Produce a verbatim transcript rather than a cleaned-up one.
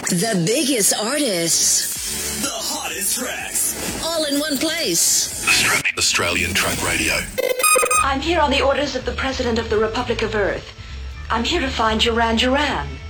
The biggest artists. The hottest tracks. All in one place. Australian Truck Radio. I'm here on the orders of the President of the Republic of Earth. I'm here to find Duran Duran.